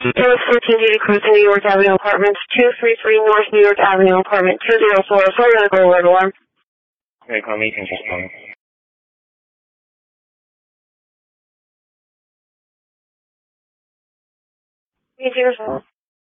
Taylor 14 Duty Cruise to New York Avenue Apartments, 233 North New York Avenue Apartment 204. Sorry, I'm going to go red alarm. Okay, call me, just call me. You do yourself.